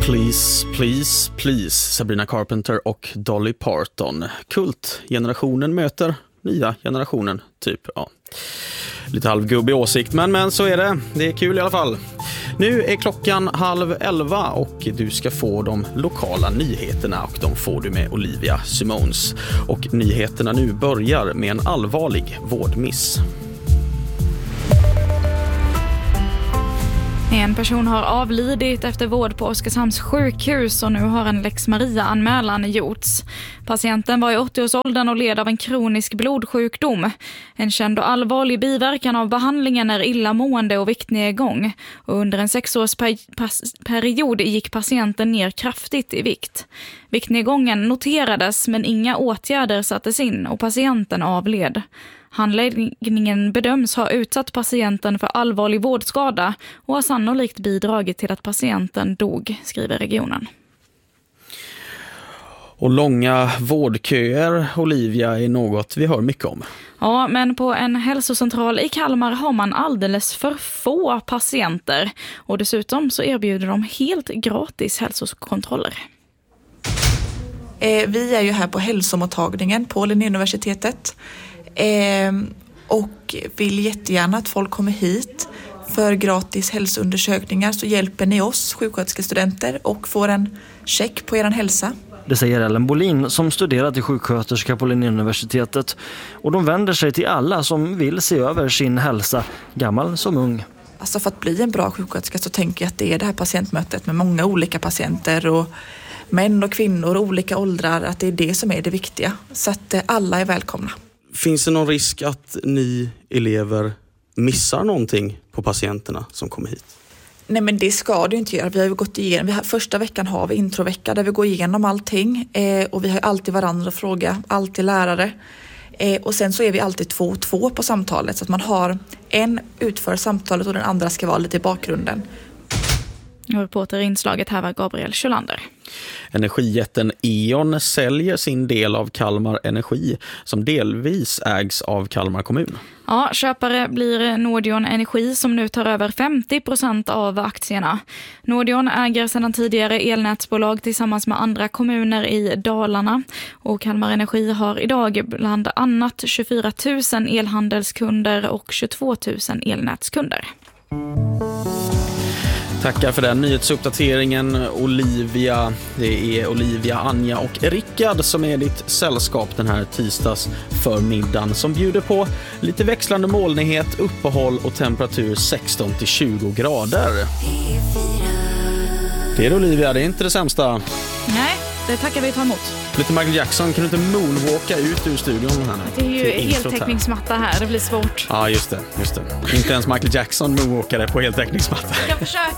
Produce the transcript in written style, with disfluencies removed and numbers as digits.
Please, please, please. Sabrina Carpenter och Dolly Parton. Kultgenerationen möter nya generationen, typ. Ja. Lite halvgubbig åsikt, men så är det. Det är kul i alla fall. Nu är klockan 10:30 och du ska få de lokala nyheterna, och de får du med Olivia Simons. Och nyheterna nu börjar med en allvarlig vårdmiss. En person har avlidit efter vård på Oskarshamns sjukhus och nu har en Lex Maria-anmälan gjorts. Patienten var i 80-årsåldern och led av en kronisk blodsjukdom. En känd och allvarlig biverkan av behandlingen är illamående och viktnedgång. Och under en 6-årsperiod gick patienten ner kraftigt i vikt. Viktnedgången noterades men inga åtgärder sattes in och patienten avled. Handläggningen bedöms ha utsatt patienten för allvarlig vårdskada och har sannolikt bidragit till att patienten dog, skriver regionen. Och långa vårdköer, Olivia, är något vi hör mycket om. Ja, men på en hälsocentral i Kalmar har man alldeles för få patienter. Och dessutom så erbjuder de helt gratis hälsokontroller. Vi är ju här på hälsomottagningen på Linnéuniversitetet. Och vill jättegärna att folk kommer hit för gratis hälsoundersökningar, så hjälper ni oss sjuksköterskestudenter och får en check på er hälsa. Det säger Ellen Bolin som studerar till sjuksköterska på Linnéuniversitetet, och de vänder sig till alla som vill se över sin hälsa, gammal som ung. Alltså för att bli en bra sjuksköterska så tänker jag att det är det här patientmötet med många olika patienter och män och kvinnor och olika åldrar, att det är det som är det viktiga, så att alla är välkomna. Finns det någon risk att ni elever missar någonting på patienterna som kommer hit? Nej, men det ska du inte göra. Vi har ju gått igenom, första veckan har vi introvecka där vi går igenom allting och vi har alltid varandra att fråga, alltid lärare. Och sen så är vi alltid 2 på samtalet, så att man har en utför samtalet och den andra ska vara lite i bakgrunden. Reporter i inslaget här var Gabriel Kjölander. Energijätten E.ON säljer sin del av Kalmar Energi som delvis ägs av Kalmar kommun. Ja, köpare blir Nordion Energi som nu tar över 50% av aktierna. Nordion äger sedan tidigare elnätsbolag tillsammans med andra kommuner i Dalarna. Och Kalmar Energi har idag bland annat 24 000 elhandelskunder och 22 000 elnätskunder. Tackar för den nyhetsuppdateringen, Olivia. Det är Olivia, Anja och Rickard som är ditt sällskap den här tisdags förmiddagen, som bjuder på lite växlande molnighet, uppehåll och temperatur 16-20 grader. Det är det, Olivia, det är inte det sämsta. Nej, det tackar vi ta emot. Lite Michael Jackson, kan du inte moonwalka ut ur studion här nu? Det är ju heltäckningsmatta här, det blir svårt. Ja, just det. Inte ens Michael Jackson moonwalkade på heltäckningsmatta. Jag försöker.